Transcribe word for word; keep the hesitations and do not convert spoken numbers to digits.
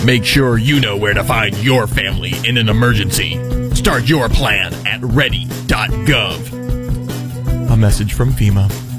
Make sure you know where to find your family in an emergency. Start your plan at ready dot gov. A message from FEMA.